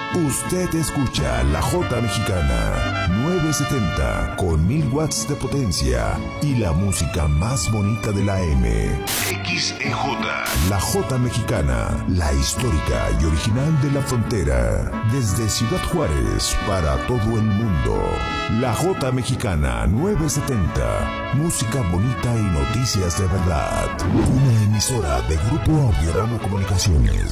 Usted escucha la Jota Mexicana 970 con 1000 watts de potencia y la música más bonita de la M. XEJ. La Jota Mexicana, la histórica y original de la frontera. Desde Ciudad Juárez para todo el mundo. La Jota Mexicana 970. Música bonita y noticias de verdad. Una emisora de Grupo Audiorama Comunicaciones.